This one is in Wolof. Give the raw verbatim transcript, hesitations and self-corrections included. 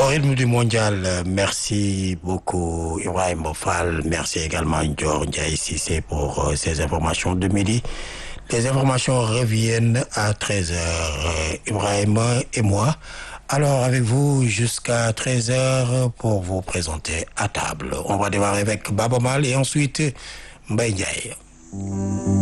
rythme du mondial, merci beaucoup Ibrahim Fall, merci également Dior Ndiaye Cissé pour euh, ces informations de midi. Les informations reviennent à treize heures. Ibrahim et moi, alors avec vous jusqu'à treize heures pour vous présenter à table. On va démarrer avec Baba Mal et ensuite Mbaye Ndiaye.